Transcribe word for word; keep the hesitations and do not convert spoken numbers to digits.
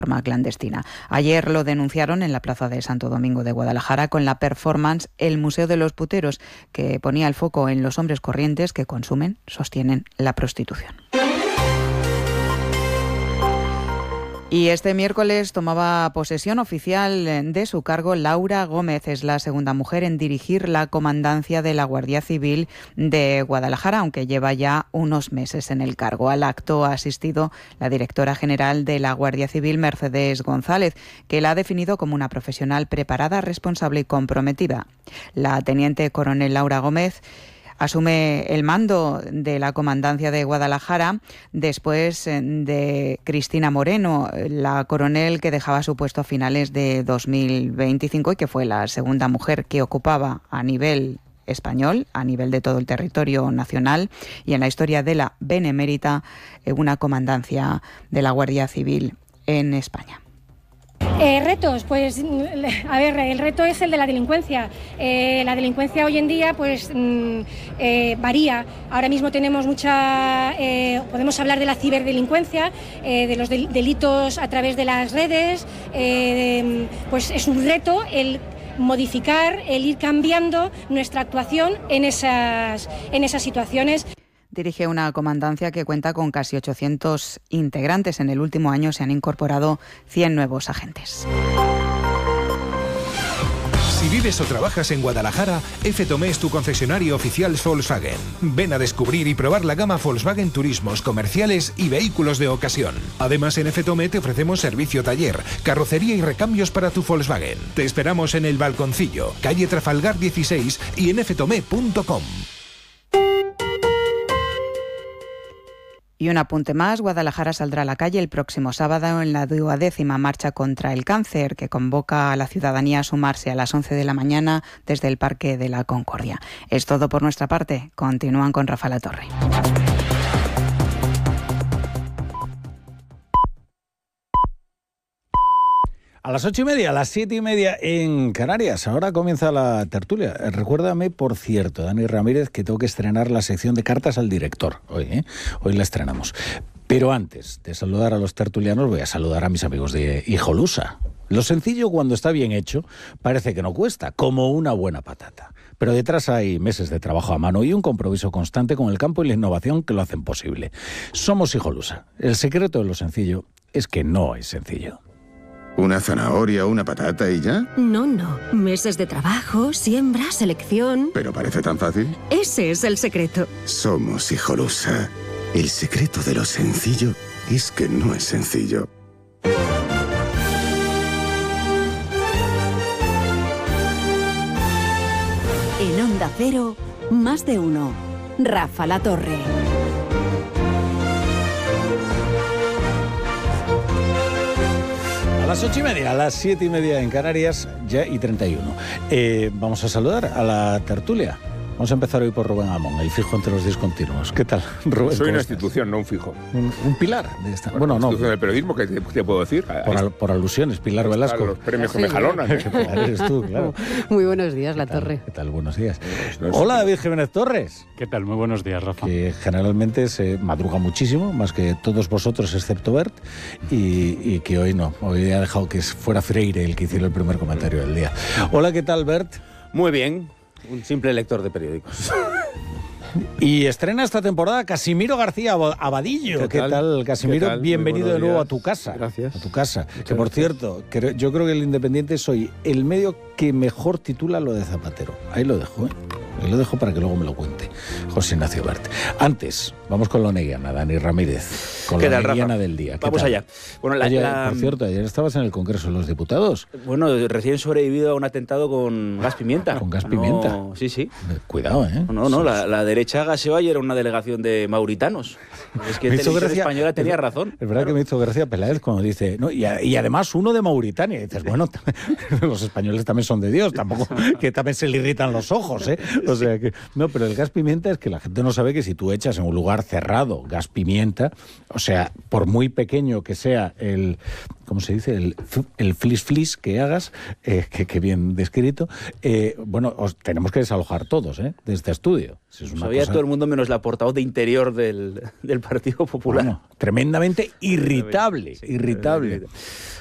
forma clandestina. Ayer lo denunciaron en la Plaza de Santo Domingo de Guadalajara con la performance El Museo de los Puteros, que ponía el foco en los hombres corrientes que consumen, sostienen la prostitución. Y este miércoles tomaba posesión oficial de su cargo Laura Gómez. Es la segunda mujer en dirigir la comandancia de la Guardia Civil de Guadalajara, aunque lleva ya unos meses en el cargo. Al acto ha asistido la directora general de la Guardia Civil, Mercedes González, que la ha definido como una profesional preparada, responsable y comprometida. La teniente coronel Laura Gómez asume el mando de la comandancia de Guadalajara después de Cristina Moreno, la coronel que dejaba su puesto a finales de dos mil veinticinco y que fue la segunda mujer que ocupaba a nivel español, a nivel de todo el territorio nacional y en la historia de la Benemérita, una comandancia de la Guardia Civil en España. Eh, retos, pues a ver, el reto es el de la delincuencia. Eh, la delincuencia hoy en día pues mm, eh, varía. Ahora mismo tenemos mucha, eh, podemos hablar de la ciberdelincuencia, eh, de los del- delitos a través de las redes. Eh, pues es un reto el modificar, el ir cambiando nuestra actuación en esas, en esas situaciones. Dirige una comandancia que cuenta con casi ochocientos integrantes. En el último año se han incorporado cien nuevos agentes. Si vives o trabajas en Guadalajara, F. Tomé es tu concesionario oficial Volkswagen. Ven a descubrir y probar la gama Volkswagen Turismos, comerciales y vehículos de ocasión. Además, en F. Tomé te ofrecemos servicio taller, carrocería y recambios para tu Volkswagen. Te esperamos en El Balconcillo, calle Trafalgar dieciséis y en f tomé punto com. Y un apunte más, Guadalajara saldrá a la calle el próximo sábado en la duodécima marcha contra el cáncer, que convoca a la ciudadanía a sumarse a las once de la mañana desde el Parque de la Concordia. Es todo por nuestra parte. Continúan con Rafa Latorre. A las ocho y media, a las siete y media en Canarias. Ahora comienza la tertulia. Recuérdame, por cierto, Dani Ramírez, que tengo que estrenar la sección de cartas al director. Hoy, ¿eh? Hoy la estrenamos. Pero antes de saludar a los tertulianos, voy a saludar a mis amigos de Hijolusa. Lo sencillo, cuando está bien hecho, parece que no cuesta, como una buena patata. Pero detrás hay meses de trabajo a mano y un compromiso constante con el campo y la innovación que lo hacen posible. Somos Hijolusa. El secreto de lo sencillo es que no es sencillo. ¿Una zanahoria, una patata y ya? No, no. Meses de trabajo, siembra, selección. ¿Pero parece tan fácil? Ese es el secreto. Somos Hijolusa. El secreto de lo sencillo es que no es sencillo. En Onda Cero, más de uno. Rafa Latorre. A las ocho y media, a las siete y media en Canarias, ya y treinta y uno. Eh, vamos a saludar a la tertulia. Vamos a empezar hoy por Rubén Amón, el fijo entre los discontinuos. ¿Qué tal, Rubén? Soy una estás? institución, no un fijo. Un, un pilar de esta. Bueno, Bueno, no. institución del periodismo, ¿qué te, te puedo decir? Por, al, por alusiones, Pilar Velasco. Los premios que me jalonan. Que eres tú, claro. Muy buenos días, La ¿Qué tal? Torre. ¿Qué tal? Buenos días. No es- Hola, David Jiménez Torres. ¿Qué tal? Muy buenos días, Rafa. Que generalmente se madruga muchísimo, más que todos vosotros, excepto Bert, y, y que hoy no. Hoy ha dejado que fuera Freire el que hiciera el primer comentario del día. Hola, ¿qué tal, Bert? Muy bien, un simple lector de periódicos. Y estrena esta temporada Casimiro García Abadillo. ¿Qué ¿Qué tal, tal? Casimiro? ¿Qué tal? Muy Bienvenido de buenos nuevo días. a tu casa. Gracias. A tu casa. Muchas que por gracias. cierto, creo- yo creo que el Independiente soy el medio que mejor titula lo de Zapatero. Ahí lo dejo, ¿eh? Ahí lo dejo para que luego me lo cuente José Ignacio Bert. Antes, vamos con la neguiana, Dani Ramírez. Con ¿Qué la tal, Rafa? neguiana del día. ¿Qué Vamos tal? allá. Bueno, la- Oye, la- por cierto, ayer estabas en el Congreso de los Diputados. Bueno, recién sobrevivido a un atentado con gas pimienta. ¿Con gas No, pimienta? sí, sí. Cuidado, ¿eh? No, no, la, la derecha gaseó ayer una delegación de mauritanos. Es que Me hizo Televisión gracia- Española tenía razón. Es verdad que me hizo gracia Peláez cuando dice, no, y, a- y además uno de Mauritania. Y dices, bueno, los españoles también son de Dios, tampoco que también se le irritan los ojos, ¿eh? O sea que, no, pero el gas pimienta es que la gente no sabe que si tú echas en un lugar cerrado gas pimienta, o sea, por muy pequeño que sea el, ¿cómo se dice? El, el flis flis que hagas, eh, que, que bien descrito, eh, bueno, os tenemos que desalojar todos, ¿eh? De este estudio. Si es una Sabía cosa... todo el mundo menos la portavoz de Interior del, del Partido Popular. Bueno, tremendamente irritable, Sí, irritable. irritable.